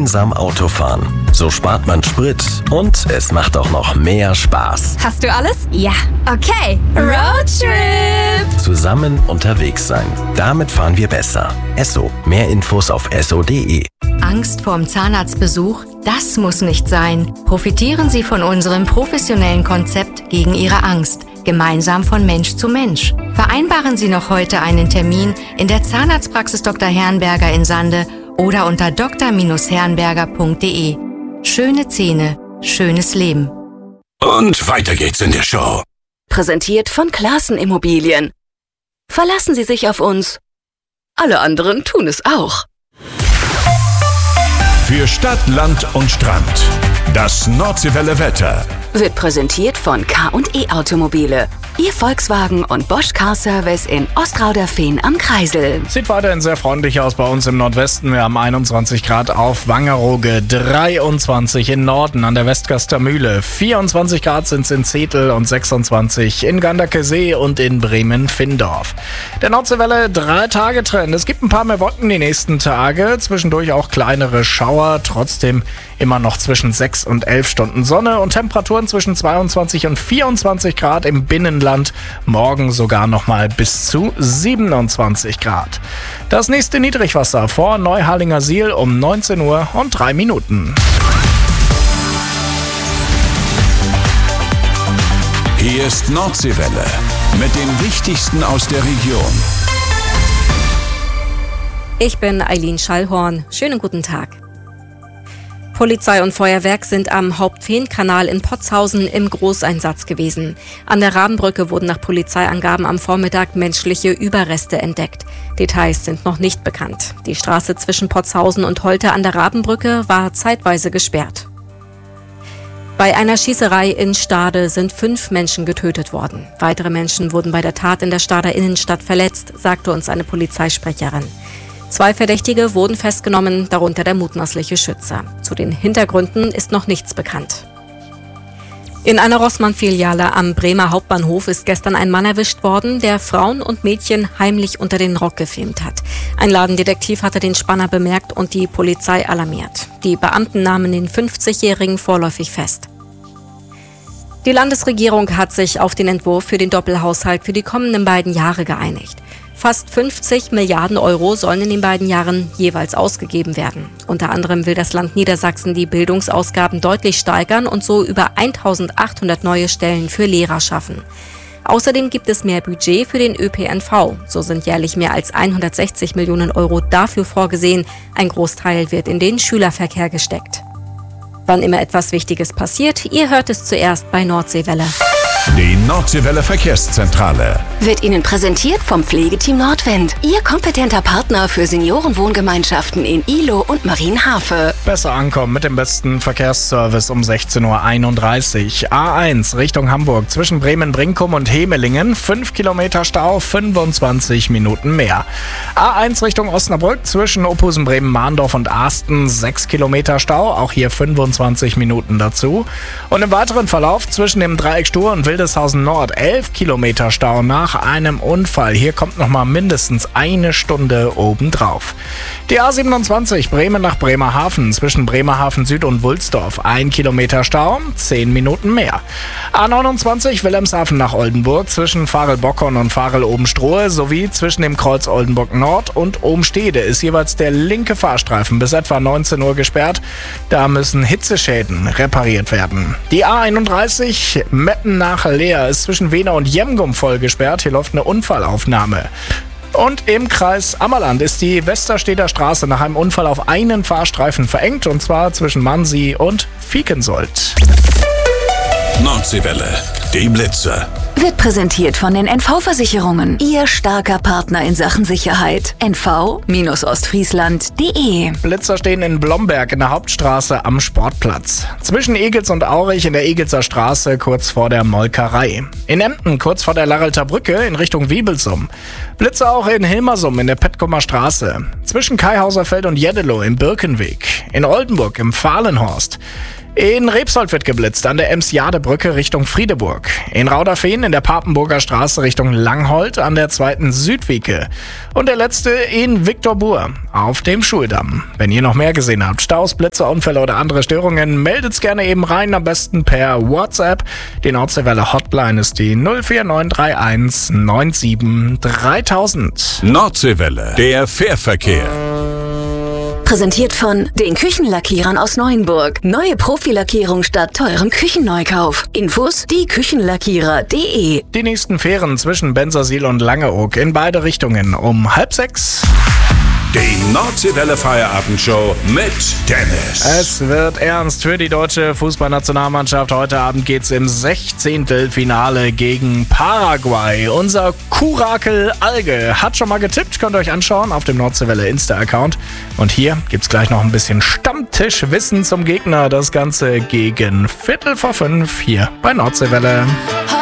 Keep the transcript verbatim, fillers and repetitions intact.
gemeinsam Autofahren. So spart man Sprit und es macht auch noch mehr Spaß. Hast du alles? Ja. Okay. Roadtrip! Zusammen unterwegs sein. Damit fahren wir besser. Esso. Mehr Infos auf esso punkt de. Angst vorm Zahnarztbesuch? Das muss nicht sein. Profitieren Sie von unserem professionellen Konzept gegen Ihre Angst. Gemeinsam von Mensch zu Mensch. Vereinbaren Sie noch heute einen Termin in der Zahnarztpraxis Doktor Herrenberger in Sande oder unter d r herrenberger punkt de. Schöne Zähne, schönes Leben. Und weiter geht's in der Show. Präsentiert von Classen Immobilien. Verlassen Sie sich auf uns. Alle anderen tun es auch. Für Stadt, Land und Strand. Das Nordseewelle Wetter wird präsentiert von K und E Automobile. Ihr Volkswagen und Bosch Car Service in Ostrauderfehn am Kreisel. Sieht weiterhin sehr freundlich aus bei uns im Nordwesten. Wir haben einundzwanzig Grad auf Wangerooge, dreiundzwanzig in Norden an der Westgaster Mühle, vierundzwanzig Grad sind es in Zetel und sechsundzwanzig in Ganderkesee und in Bremen-Findorf. Der Nordseewelle drei Tage Trend. Es gibt ein paar mehr Wolken die nächsten Tage, zwischendurch auch kleinere Schauer, trotzdem immer noch zwischen sechs und elf Stunden Sonne und Temperaturen zwischen zweiundzwanzig und vierundzwanzig Grad im Binnenland. Morgen sogar nochmal bis zu siebenundzwanzig Grad. Das nächste Niedrigwasser vor Neuharlinger Siel um neunzehn Uhr und drei Minuten. Hier ist Nordseewelle mit dem Wichtigsten aus der Region. Ich bin Eileen Schallhorn. Schönen guten Tag. Polizei und Feuerwerk sind am Hauptfeenkanal in Potshausen im Großeinsatz gewesen. An der Rabenbrücke wurden nach Polizeiangaben am Vormittag menschliche Überreste entdeckt. Details sind noch nicht bekannt. Die Straße zwischen Potshausen und Holte an der Rabenbrücke war zeitweise gesperrt. Bei einer Schießerei in Stade sind fünf Menschen getötet worden. Weitere Menschen wurden bei der Tat in der Stader Innenstadt verletzt, sagte uns eine Polizeisprecherin. Zwei Verdächtige wurden festgenommen, darunter der mutmaßliche Schützer. Zu den Hintergründen ist noch nichts bekannt. In einer Rossmann-Filiale am Bremer Hauptbahnhof ist gestern ein Mann erwischt worden, der Frauen und Mädchen heimlich unter den Rock gefilmt hat. Ein Ladendetektiv hatte den Spanner bemerkt und die Polizei alarmiert. Die Beamten nahmen den fünfzigjährigen vorläufig fest. Die Landesregierung hat sich auf den Entwurf für den Doppelhaushalt für die kommenden beiden Jahre geeinigt. Fast fünfzig Milliarden Euro sollen in den beiden Jahren jeweils ausgegeben werden. Unter anderem will das Land Niedersachsen die Bildungsausgaben deutlich steigern und so über eintausendachthundert neue Stellen für Lehrer schaffen. Außerdem gibt es mehr Budget für den Ö P N V. So sind jährlich mehr als hundertsechzig Millionen Euro dafür vorgesehen. Ein Großteil wird in den Schülerverkehr gesteckt. Wann immer etwas Wichtiges passiert, ihr hört es zuerst bei Nordseewelle. Die Nordseewelle Verkehrszentrale wird Ihnen präsentiert vom Pflegeteam Nordwind. Ihr kompetenter Partner für Seniorenwohngemeinschaften in Ihlow und Marienhafe. Besser ankommen mit dem besten Verkehrsservice um sechzehn Uhr einunddreißig. A eins Richtung Hamburg zwischen Bremen-Brinkum und Hemelingen. fünf Kilometer Stau, fünfundzwanzig Minuten mehr. A eins Richtung Osnabrück zwischen Ophusen, Bremen-Mahndorf und Ahsten. sechs Kilometer Stau, auch hier fünfundzwanzig Minuten dazu. Und im weiteren Verlauf zwischen dem Dreieck Stur und Wildeshausen Nord elf Kilometer Stau nach einem Unfall. Hier kommt noch mal mindestens eine Stunde obendrauf. Die A siebenundzwanzig Bremen nach Bremerhaven zwischen Bremerhaven Süd und Wulsdorf. ein Kilometer Stau, zehn Minuten mehr. A neunundzwanzig Wilhelmshaven nach Oldenburg zwischen Farel-Bockholm und Farel-Obenstrohe sowie zwischen dem Kreuz Oldenburg Nord und Ohmstede ist jeweils der linke Fahrstreifen bis etwa neunzehn Uhr gesperrt. Da müssen Hitzeschäden repariert werden. Die A einunddreißig Metten nach Leer ist zwischen Wehner und Jemgum voll gesperrt. Hier läuft eine Unfallaufnahme. Und im Kreis Ammerland ist die Westersteder Straße nach einem Unfall auf einen Fahrstreifen verengt, und zwar zwischen Mansi und Viekensold. Nordseewelle, die Blitzer. Wird präsentiert von den N V-Versicherungen. Ihr starker Partner in Sachen Sicherheit. N V Ostfriesland punkt de. Blitzer stehen in Blomberg in der Hauptstraße am Sportplatz. Zwischen Egels und Aurich in der Egelser Straße kurz vor der Molkerei. In Emden kurz vor der Larrelter Brücke in Richtung Wiebelsum. Blitzer auch in Hilmersum in der Petkumer Straße. Zwischen Kaihauserfeld und Jeddelo im Birkenweg. In Oldenburg im Fahlenhorst. In Rebsold wird geblitzt an der Ems-Jade-Brücke Richtung Friedeburg. In Rauderfehn in der Papenburger Straße Richtung Langholt an der zweiten Südwieke. Und der letzte in Viktorbur auf dem Schuldamm. Wenn ihr noch mehr gesehen habt, Staus, Blitze, Unfälle oder andere Störungen, meldet's gerne eben rein, am besten per WhatsApp. Die Nordseewelle Hotline ist die null vier neun drei eins neun sieben dreitausend. Nordseewelle, der Fährverkehr. Präsentiert von den Küchenlackierern aus Neuenburg. Neue Profilackierung statt teurem Küchenneukauf. Infos die Küchenlackierer punkt de. Die nächsten Fähren zwischen Bensersiel und Langeoog in beide Richtungen um halb sechs. Die Nordseewelle Feierabendshow mit Dennis. Es wird ernst für die deutsche Fußballnationalmannschaft. Heute Abend geht's im Sechzehntelfinale gegen Paraguay. Unser Kurakel Alge hat schon mal getippt, könnt ihr euch anschauen auf dem Nordseewelle Insta-Account. Und hier gibt's gleich noch ein bisschen Stammtischwissen zum Gegner. Das Ganze gegen Viertel vor fünf hier bei Nordseewelle.